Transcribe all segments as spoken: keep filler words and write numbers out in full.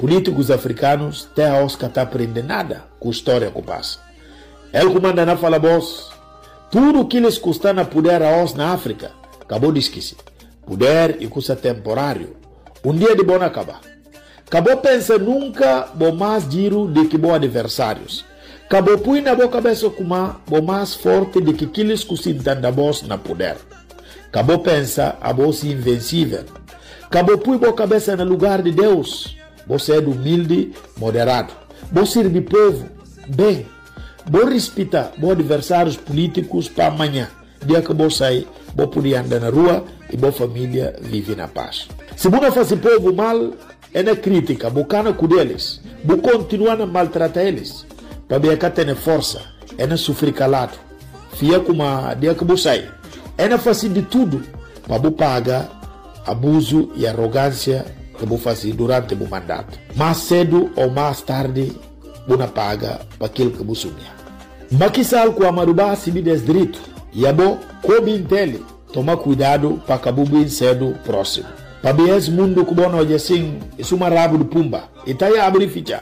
políticos africanos até a Oscar tá aprendendo nada com a história que passa. Ele comanda na fala boss, tudo que eles custam a poder a os na África, acabou de esquecer. Poder e custa temporário. Um dia de bom acabar. Acabou pensa nunca bom mais giro de que bom adversários. Acabou põe na boa cabeça como bom mais forte de que aqueles custam da boss na poder. Acabou pensa a voz invencível. Acabou põe boa cabeça no lugar de Deus. Você é humilde, moderado. Você serve povo, bem. Vou respeitar os adversários políticos para amanhã. Dia que vou sair, vou poder andar na rua e boa família vive na paz. Se você faz o povo mal, é na crítica, vou cana com eles. Vou continuar a maltratar eles. Para ver que tem força, é na sofrer calado. Fia como a dia que vou sair. É na fazer de tudo para vou pagar abuso e arrogância que vou fazer durante o mandato. Mais cedo ou mais tarde, vou paga para aquilo que vou sonhar. Makisal com a marubá se me desdireito. E a bom, como entende, toma cuidado para que o bem cedo próximo. Para ver esse mundo que bom hoje assim, isso é uma rabo de pumba. E tá aí a abrir ficha.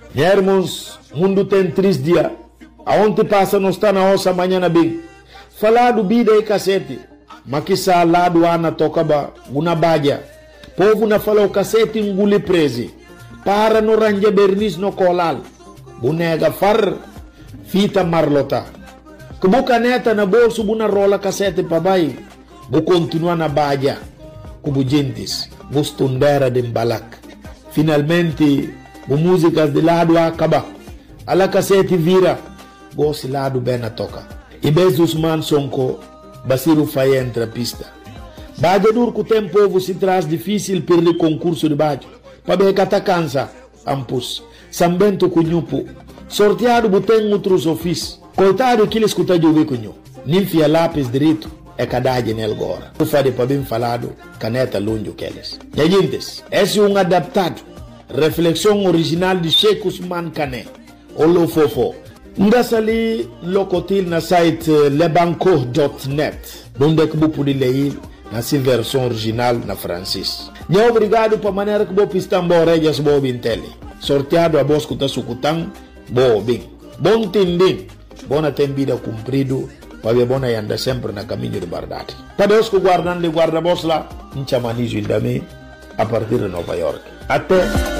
Irmãos, mundo tem três dias. Aonde passa não está na ossa amanhã na bem. Falar do vida e cacete. Makisal lá do ana toca ba, una badia. Povo na fala o cacete engule prese. Para no ranja bernis no colal. Bunega far fita marlota. Que buka neta na bolso buna rola cacete pa bai. Bu continua na badia. Kubu gentes. Bu stundera de balak. Finalmente, bu músicas de lado acaba. Ala cacete vira. Bu si lado bena toca. E bez Usman Sonko, Basiru Faye entra pista. Badia dur que o tempo se traz difícil perder o concurso de Badia. Pa be kata cansa. Ampus. Sambento cunhupo. Sorteado botém outros ofícios. Coitado que ele escuta de ouvir cunhu. Ninfia lápis direito é cadade nele agora. O fade para bem falado, caneta longe que eles. E gente, esse é um adaptado. Reflexão original de Sheikh Usman Kane. Olo fofo. Ndasa ali locotil na site lebanco ponto net. Onde que vou poder ler na sua versão original na francês. E obrigado para a maneira que vou pistar embora e as boas intele. Sorteado a voz que está sucutando. Bom, bem, bom entender, bona tem vida cumprido, para ver bona e andar sempre na caminho de verdade. Para Deus que guardando e guarda-vos lá, em chamanizo também, a partir de Nova York. Até